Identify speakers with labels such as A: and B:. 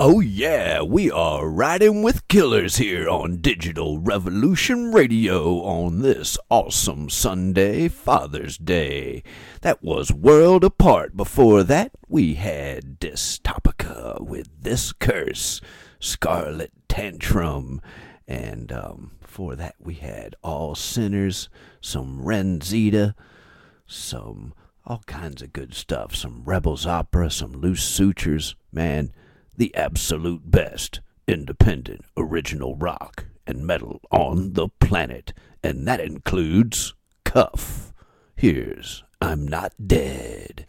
A: Oh, yeah, we are riding with killers here on Digital Revolution Radio on this awesome Sunday, Father's Day. That was World Apart. Before that, we had Dystopica with This Curse, Scarlet Tantrum, and before that, we had All Sinners, some Renzita, some all kinds of good stuff, some Rebels Opera, some Loose Sutures, man. The absolute best independent original rock and metal on the planet. And that includes Cuff. Here's I'm Not Dead.